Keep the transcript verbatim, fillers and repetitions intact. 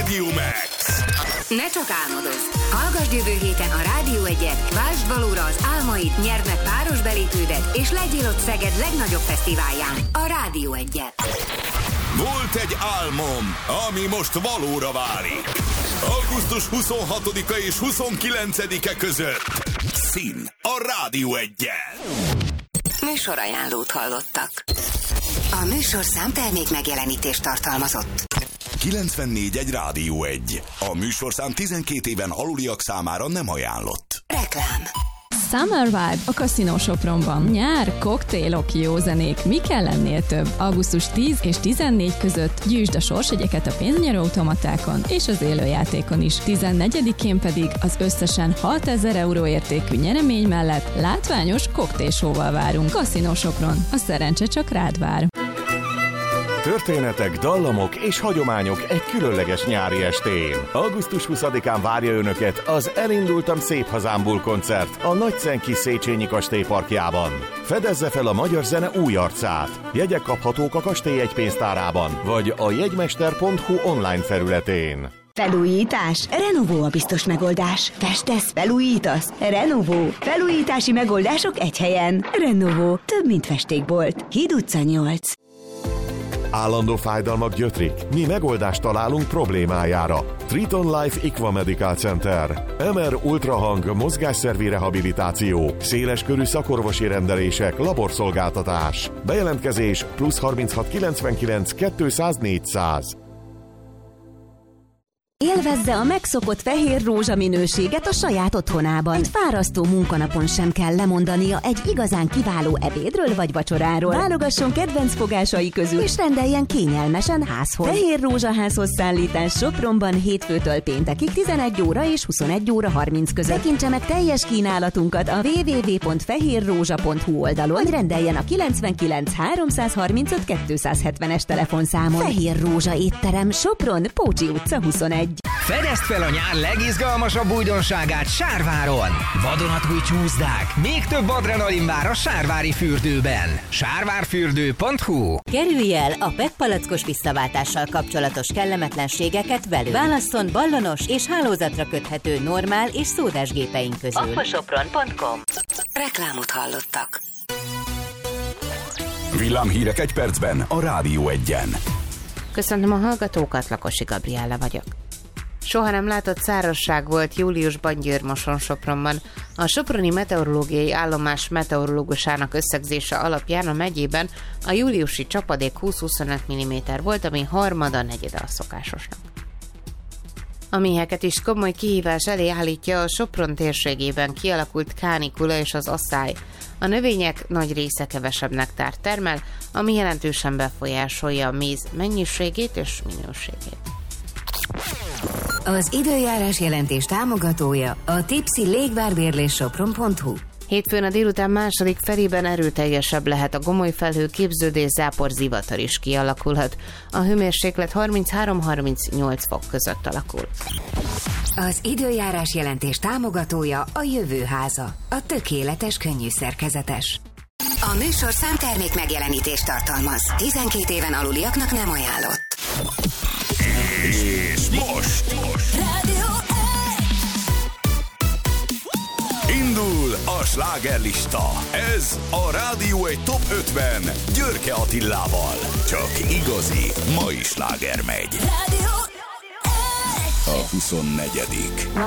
Radio Max. Ne csak álmodozz! Hallgasd jövő héten a Rádió egyet, váltsd valóra az álmaid, nyerd meg páros belépődet, és legyél ott Szeged legnagyobb fesztiválján, a Rádió egyet. Volt egy álmom, ami most valóra válik. augusztus huszonhatodika és huszonkilencedike között. Szín a Rádió egyen. Műsorajánlót hallottak. A műsorszám termék megjelenítést tartalmazott. kilencvennégy egy Rádió egy. A műsorszám tizenkét éven aluliak számára nem ajánlott. Reklám. Summer Vibe a Casino Sopronban. Nyár, koktélok, jó zenék. Mi kell ennél több? augusztus tíz és tizennégy között gyűjtsd a sorsjegyeket a pénznyerő automatákon és az élőjátékon is. tizennegyedikén pedig az összesen hatezer euró értékű nyeremény mellett látványos koktélsóval várunk. Casino Sopron. A szerencse csak rád vár. Történetek, dallamok és hagyományok egy különleges nyári estén. augusztus huszadikán várja Önöket az Elindultam szép hazámból koncert a Nagyszenki Széchenyi Kastély parkjában. Fedezze fel a magyar zene új arcát. Jegyek kaphatók a kastély jegypénztárában, vagy a jegymester pont hu online felületén. Felújítás? Renovó a biztos megoldás. Festesz, felújítasz? Renovó. Felújítási megoldások egy helyen. Renovó. Több, mint festékbolt. Híd utca nyolc. Állandó fájdalmak gyötrik? Mi megoldást találunk problémájára. Triton Life Equa Medical Center. em er ultrahang, mozgásszervi rehabilitáció, széleskörű szakorvosi rendelések, laborszolgáltatás. Bejelentkezés plusz harminchat kilencvenkilenc kétszáz négyszáz. Élvezze a megszokott fehér rózsa minőséget a saját otthonában. Egy fárasztó munkanapon sem kell lemondania egy igazán kiváló ebédről vagy vacsoráról. Válogasson kedvenc fogásai közül, és rendeljen kényelmesen házhoz. Fehér Rózsaházhoz szállítás Sopronban hétfőtől péntekig tizenegy óra és huszonegy óra harminc között. Tekintse meg teljes kínálatunkat a double-u double-u double-u pont fehérrózsa pont hu oldalon, vagy rendeljen a kilencvenkilenc háromszázharmincöt kétszázhetvenes telefonszámon. Fehér Rózsa étterem, Sopron, Pócsi utca huszonegy. Fedezd fel a nyár legizgalmasabb újdonságát Sárváron! Vadonatúj csúszdák, még több adrenalin vár a sárvári fürdőben. sárvárfürdő pont hu. Kerülj el a pé e té palackos visszaváltással kapcsolatos kellemetlenségeket velünk. Válasszon ballonos és hálózatra köthető normál és szódás gépeink közül. aquasopron pont com. Reklámot hallottak. Villámhírek egy percben a Rádió egyen. Köszönöm a hallgatókat, Lakosi Gabriella vagyok. Soha nem látott szárazság volt júliusban Győr-Moson-Sopronban. A Soproni Meteorológiai Állomás meteorológusának összegzése alapján a megyében a júliusi csapadék húsz-huszonöt milliméter volt, ami harmada negyede a szokásosnak. A méheket is komoly kihívás elé állítja a Sopron térségében kialakult kánikula és az asszály. A növények nagy része kevesebb nektárt termel, ami jelentősen befolyásolja a méz mennyiségét és minőségét. Az időjárás jelentés támogatója a Tipsy légvárbérlés sopron pont hu. Hétfőn a délután második felében erőteljesebb lehet a gomoly felhő, képződés, zápor, zivatar is kialakulhat. A hőmérséklet harminchárom-harmincnyolc fok között alakul. Az időjárás jelentés támogatója a Jövőháza, a tökéletes könnyű szerkezetes. A műsor számtermék megjelenítést tartalmaz. tizenkét éven aluliaknak nem ajánlott. És most, most. Indul a slágerlista. Ez a Rádió egy top ötven Györke Attilával. Csak igazi mai sláger megy. A huszonnegyedik